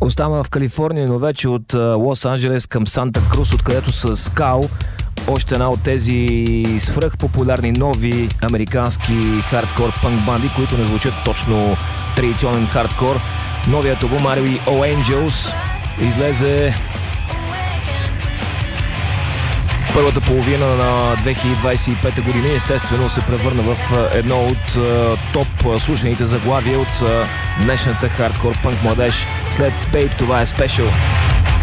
Остава в Калифорния, но вече от Лос-Анджелес към Санта Крус, откъдето с Кал, още една от тези свръхпопулярни нови американски хардкор пънк банди, които не звучат точно традиционен хардкор. Новият албум REO Angels излезе първата половина на 2025 година и естествено се превърна в едно от топ слушаните заглавия от днешната хардкор пънк младеж. След Babe, това е Special.